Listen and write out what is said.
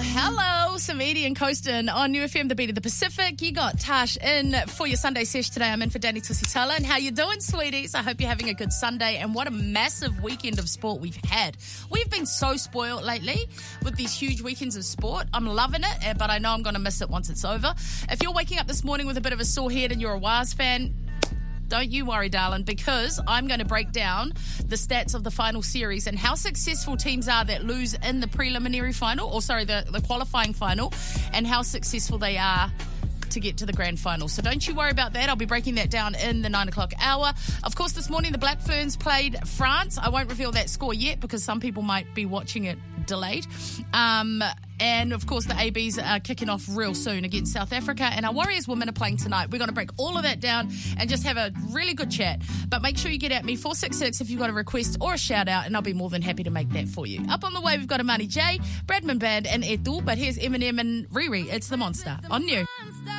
Hello, Samedi and Coastin on New FM, the beat of the Pacific. You got Tash in for your Sunday sesh today. I'm in for Danny Tusitala. And how you doing, sweeties? I hope you're having a good Sunday. And what a massive weekend of sport we've had. We've been so spoiled lately with these huge weekends of sport. I'm loving it, but I know I'm going to miss it once it's over. If you're waking up this morning with a bit of a sore head and you're a Waz fan, don't you worry, darling, because I'm going to break down the stats of the final series and how successful teams are that lose in the preliminary final, the qualifying final, and how successful they are to get to the grand final. So don't you worry about that. I'll be breaking that down in the 9 o'clock hour. Of course, this morning the Black Ferns played France. I won't reveal that score yet because some people might be watching it delayed. And, of course, the ABs are kicking off real soon against South Africa. And our Warriors women are playing tonight. We're going to break all of that down and just have a really good chat. But make sure you get at me, 466, if you've got a request or a shout-out, and I'll be more than happy to make that for you. Up on the way, we've got Amani J, Bradman Band, and Etu. But here's Eminem and Riri. It's The Monster on New.